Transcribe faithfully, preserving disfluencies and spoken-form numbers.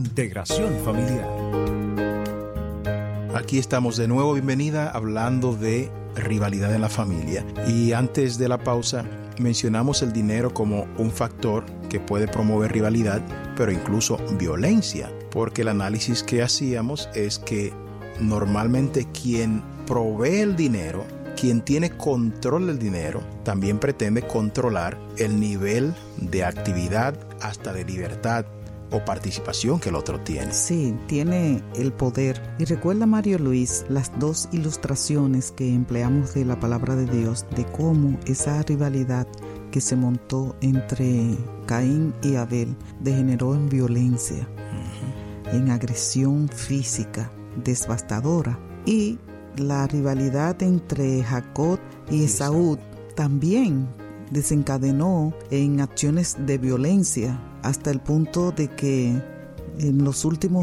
Integración Familiar. Aquí estamos de nuevo, bienvenida, hablando de rivalidad en la familia. Y antes de la pausa, mencionamos el dinero como un factor que puede promover rivalidad, pero incluso violencia, porque el análisis que hacíamos es que normalmente quien provee el dinero, quien tiene control del dinero, también pretende controlar el nivel de actividad, hasta de libertad o participación que el otro tiene. Sí, tiene el poder. Y recuerda, Mario Luis, las dos ilustraciones que empleamos de la palabra de Dios, de cómo esa rivalidad que se montó entre Caín y Abel degeneró en violencia, uh-huh. en agresión física devastadora. Y la rivalidad entre Jacob y Esaú también desencadenó en acciones de violencia, hasta el punto de que en los últimos